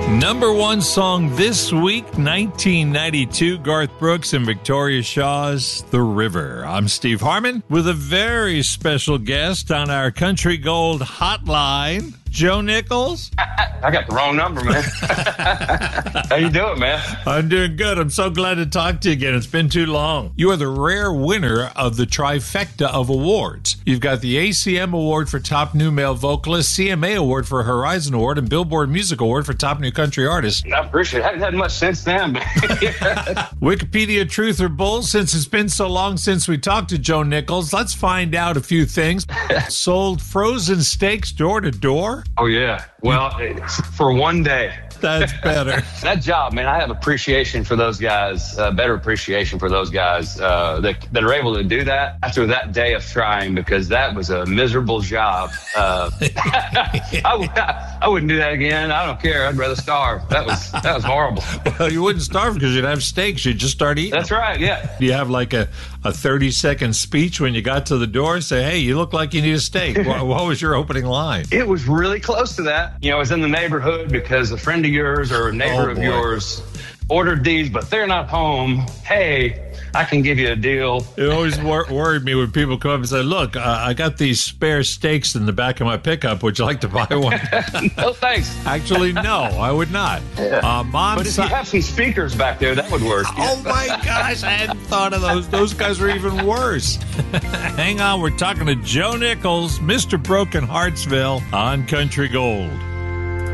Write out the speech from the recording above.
Number one song this week, 1992, Garth Brooks and Victoria Shaw's The River. I'm Steve Harmon with a very special guest on our Country Gold hotline, Joe Nichols. I got the wrong number, man. How you doing, man? I'm doing good. I'm so glad to talk to you again. It's been too long. You are the rare winner of the trifecta of awards. You've got the ACM Award for Top New Male Vocalist, CMA Award for Horizon Award, and Billboard Music Award for Top New Country Artist. I appreciate it. I haven't had much since then, man. Wikipedia Truth or Bull, since it's been so long since we talked to Joe Nichols, let's find out a few things. Sold frozen steaks door to door? Oh, yeah. Well, for one day. That's better. That job, man, I have appreciation for those guys, better appreciation for those guys that are able to do that after that day of trying, because that was a miserable job. I wouldn't do that again. I don't care. I'd rather starve. That was horrible. Well, you wouldn't starve because you'd have steaks. You'd just start eating. That's right, yeah. Do you have like a 30-second speech when you got to the door? Say, hey, you look like you need a steak. What was your opening line? It was really close to that. You know, I was in the neighborhood because a friend of yours or a neighbor of yours ordered these, but they're not home. Hey, I can give you a deal. It always worried me when people come up and say, look, I got these spare steaks in the back of my pickup. Would you like to buy one? No, thanks. Actually, no, I would not. Yeah. But if you have some speakers back there, that would work. Oh, my gosh, I hadn't thought of those. Those guys are even worse. Hang on, we're talking to Joe Nichols, Mr. Broken Heartsville on Country Gold.